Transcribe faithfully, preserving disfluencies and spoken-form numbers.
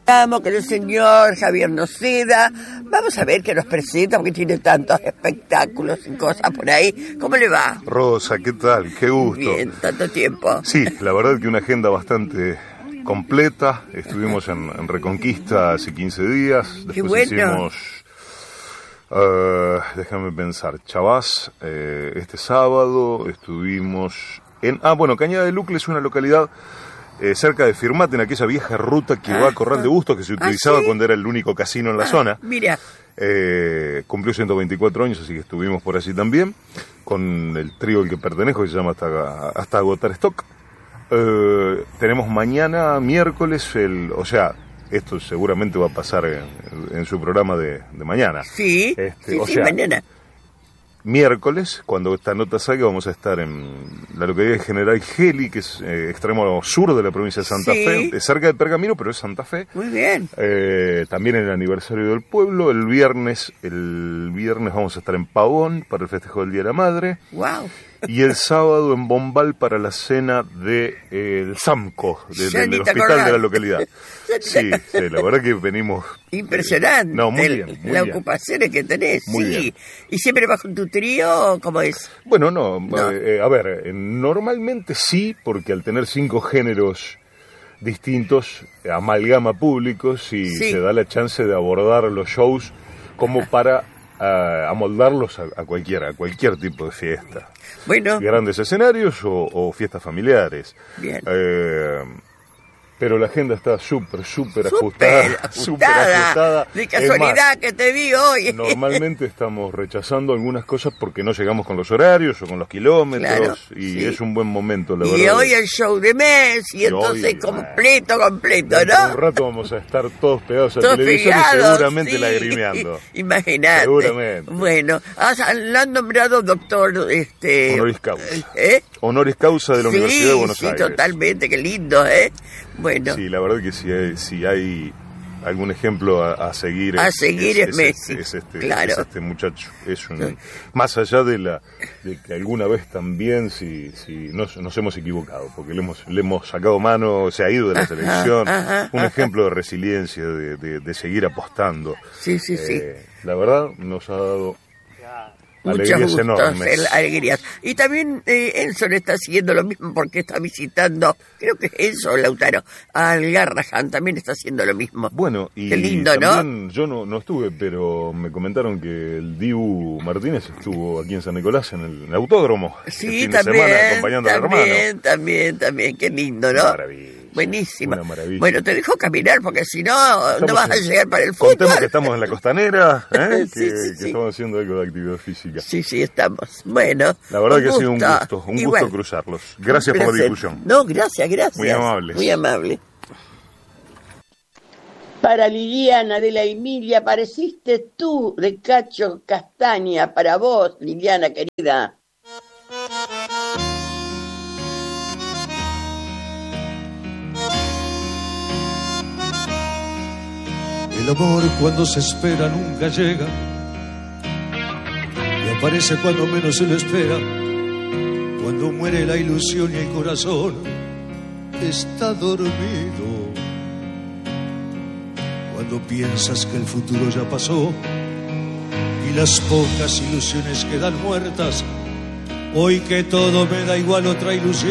Estamos con el señor Javier Noceda. Vamos a ver qué nos presenta, porque tiene tantos espectáculos y cosas por ahí. ¿Cómo le va? Rosa, ¿qué tal? Qué gusto. Bien, tanto tiempo. Sí, la verdad que una agenda bastante completa. Estuvimos en, en Reconquista hace quince días. Después qué bueno. hicimos, uh, déjame pensar, Chavás, eh, este sábado estuvimos en... Ah, bueno, Cañada de Lucle es una localidad Eh, cerca de Firmat, en aquella vieja ruta que ah, va a Corral de Bustos, que se utilizaba ¿Ah, sí? cuando era el único casino en la ah, zona. Mira. Eh, cumplió ciento veinticuatro años, así que estuvimos por allí también, con el trío al que pertenezco, que se llama Hasta, hasta Agotar Stock. Eh, tenemos mañana, miércoles, el, o sea, esto seguramente va a pasar en, en su programa de, de mañana. Sí, este, sí, o sí, sea, mañana. Miércoles, cuando esta nota salga, vamos a estar en la localidad de General Geli, que es eh, extremo sur de la provincia de Santa sí. Fe, es cerca de Pergamino, pero es Santa Fe. Muy bien. Eh, también en el aniversario del pueblo, el viernes, el viernes vamos a estar en Pavón para el festejo del Día de la Madre. Wow. Y el sábado en Bombal para la cena del de, eh, SAMCO, de, de, del hospital acordás. de la localidad. Sí, sí, la verdad que venimos... Impresionante. Eh, no, muy el, bien. Muy las bien. ocupaciones que tenés, muy sí. Bien. ¿Y siempre vas con tu trío? ¿Cómo es? Bueno, no, no. Eh, a ver, eh, normalmente sí, porque al tener cinco géneros distintos, amalgama públicos y sí. se da la chance de abordar los shows como para uh, amoldarlos a, a, cualquier, a cualquier tipo de fiesta. Bueno. Grandes escenarios o, o fiestas familiares. Bien. Eh, pero la agenda está súper, súper ajustada. Súper ajustada. De casualidad más, que te vi hoy. Normalmente estamos rechazando algunas cosas porque no llegamos con los horarios o con los kilómetros. Claro, y sí. es un buen momento, la y verdad. Y hoy el show de Messi, y, y entonces hoy, completo, bueno, completo, ¿no? Un rato vamos a estar todos pegados al todos televisor pegados, y seguramente sí. lagrimeando. Imagínate. Seguramente. Bueno, lo han nombrado doctor... este Honoris causa. ¿Eh? Honoris causa de la sí, Universidad de Buenos sí, Aires. Sí, totalmente, qué lindo, ¿eh? Bueno. Sí, la verdad que si hay, si hay algún ejemplo a, a seguir... A es, seguir es, es Messi, es, es, este, claro. es este muchacho. Es un, más allá de la de que alguna vez también si, si nos, nos hemos equivocado, porque le hemos, le hemos sacado mano, se ha ido de la ajá, selección, ajá, un ajá. ejemplo de resiliencia, de, de, de seguir apostando. Sí, sí, eh, sí. La verdad nos ha dado... Muchos alegrías gustos, enormes. alegrías. Y también eh, Enzo le está haciendo lo mismo porque está visitando, creo que es Enzo Lautaro, al Garrahan, también está haciendo lo mismo. Bueno, y qué lindo, también ¿no? Yo no, no estuve, pero me comentaron que el Dibu Martínez estuvo aquí en San Nicolás, en el, en el autódromo. Sí, el fin también, de semana, acompañando también, al hermano. también, también, qué lindo, ¿no? Maravilla. Buenísimo. Una maravilla. Bueno, te dejo caminar porque si no, estamos no vas en, a llegar para el fútbol. Contemos que estamos en la costanera, ¿eh? sí, que, sí, que sí. estamos haciendo algo de actividad física. Sí, sí, estamos. Bueno. La verdad que gusto. ha sido un gusto, un Igual. gusto cruzarlos. Gracias por la difusión. No, gracias, gracias. Muy amables. Muy amable. Para Liliana de la Emilia, apareciste tú de Cacho Castaña. Para vos, Liliana querida. El amor cuando se espera nunca llega y aparece cuando menos se lo espera, cuando muere la ilusión y el corazón está dormido, cuando piensas que el futuro ya pasó y las pocas ilusiones quedan muertas, hoy que todo me da igual otra ilusión.